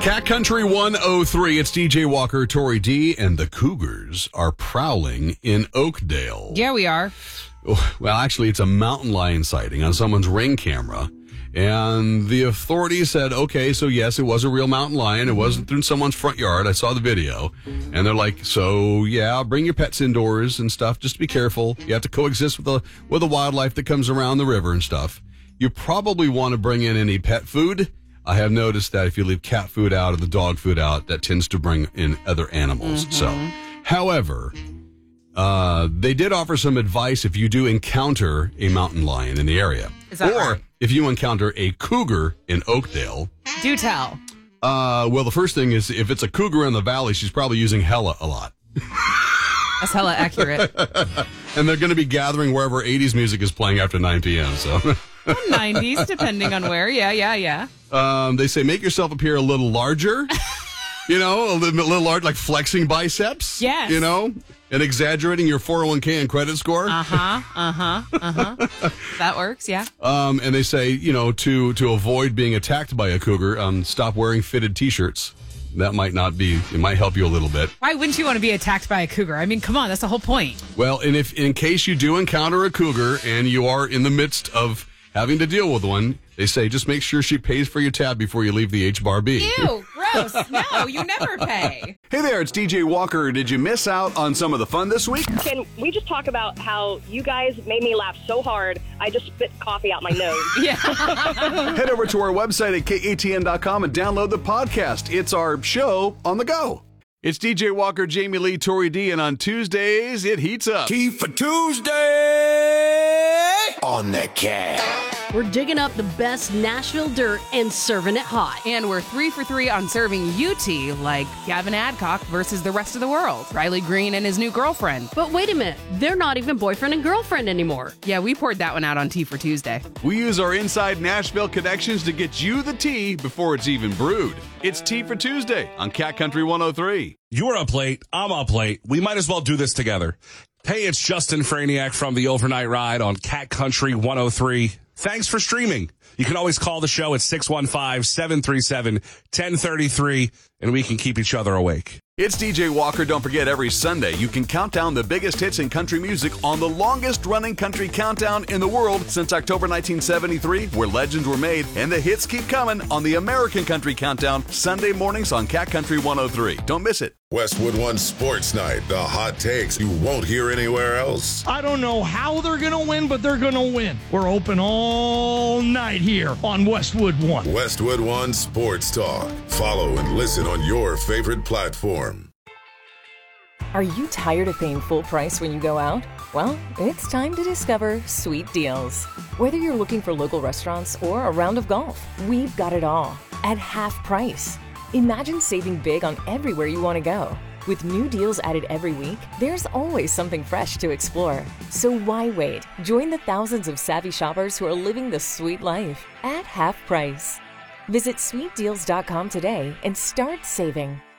Cat Country 103, it's DJ Walker, Tori D, and the Cougars are prowling in Oakdale. Yeah, we are. Well, actually, it's a mountain lion sighting on someone's Ring camera. And the authorities said, okay, so yes, it was a real mountain lion. It wasn't in someone's front yard. I saw the video. And they're like, so yeah, bring your pets indoors and stuff. Just be careful. You have to coexist with the wildlife that comes around the river and stuff. You probably want to bring in any pet food. I have noticed that if you leave cat food out or the dog food out, that tends to bring in other animals. So, however, they did offer some advice if you do encounter a mountain lion in the area. Is that or right? if you encounter a cougar in Oakdale. Do tell. Well, the first thing is if it's a cougar in the valley, she's probably using hella a lot. That's hella accurate. And they're going to be gathering wherever 80s music is playing after 9 p.m., so... 90s, depending on where. Yeah. They say make yourself appear a little larger. You know, a little large, like flexing biceps. Yes. You know, and exaggerating your 401k and credit score. That works, yeah. And they say, you know, to avoid being attacked by a cougar, stop wearing fitted T-shirts. That might not be, it might help you a little bit. Why wouldn't you want to be attacked by a cougar? I mean, come on, that's the whole point. Well, and if in case you do encounter a cougar and you are in the midst of having to deal with one, they say just make sure she pays for your tab before you leave the H-Bar B. Ew, gross. No, you never pay. Hey there, it's DJ Walker. Did you miss out on some of the fun this week? Can we just talk about how you guys made me laugh so hard, I just spit coffee out my nose? Yeah. Head over to our website at katn.com and download the podcast. It's our show on the go. It's DJ Walker, Jamie Lee, Tori D, and on Tuesdays, it heats up. Tea for Tuesday on the Cat. We're digging up the best Nashville dirt and serving it hot. And we're 3 for 3 on serving UT, like Gavin Adcock versus the rest of the world. Riley Green and his new girlfriend. But wait a minute, they're not even boyfriend and girlfriend anymore. Yeah, we poured that one out on Tea for Tuesday. We use our inside Nashville connections to get you the tea before it's even brewed. It's Tea for Tuesday on Cat Country 103. You're up late. I'm up late. We might as well do this together. Hey, it's Justin Franiak from the Overnight Ride on Cat Country 103. Thanks for streaming. You can always call the show at 615-737-1033, and we can keep each other awake. It's DJ Walker. Don't forget, every Sunday, you can count down the biggest hits in country music on the longest-running country countdown in the world since October 1973, where legends were made, and the hits keep coming on the American Country Countdown, Sunday mornings on Cat Country 103. Don't miss it. Westwood One Sports Night, the hot takes you won't hear anywhere else. I don't know how they're going to win, but they're going to win. We're open all night here on Westwood One. Westwood One Sports Talk. Follow and listen on your favorite platform. Are you tired of paying full price when you go out? Well, it's time to discover Sweet Deals. Whether you're looking for local restaurants or a round of golf, we've got it all at half price. Imagine saving big on everywhere you want to go. With new deals added every week, there's always something fresh to explore. So why wait? Join the thousands of savvy shoppers who are living the sweet life at half price. Visit sweetdeals.com today and start saving.